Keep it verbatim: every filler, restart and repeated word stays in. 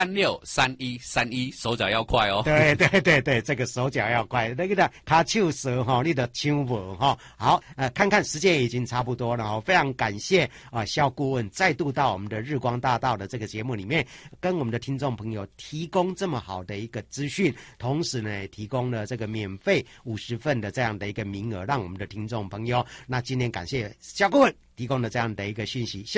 三六三一三一，手脚要快哦。 对对对对，这个手脚要快，那个的卡手舌哈，你的手无哈。好，呃，看看时间已经差不多了哦，非常感谢啊，肖顾问再度到我们的日光大道的这个节目里面，跟我们的听众朋友提供这么好的一个资讯，同时呢，提供了这个免费五十份的这样的一个名额，让我们的听众朋友。那今天感谢肖顾问提供的这样的一个讯息。